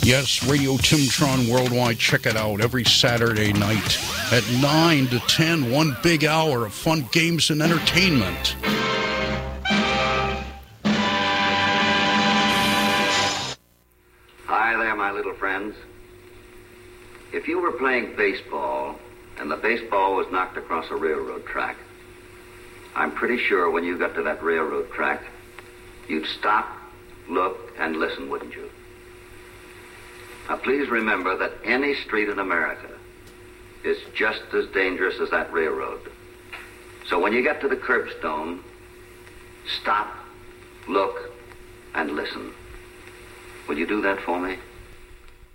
Yes, Radio Timtron Worldwide. Check it out every Saturday night at 9 to 10. 1 big hour of fun, games, and entertainment. Hi there, my little friends. If you were playing baseball and the baseball was knocked across a railroad track, I'm pretty sure when you got to that railroad track, you'd stop, look, and listen, wouldn't you? Now, please remember that any street in America is just as dangerous as that railroad. So when you get to the curbstone, stop, look, and listen. Will you do that for me?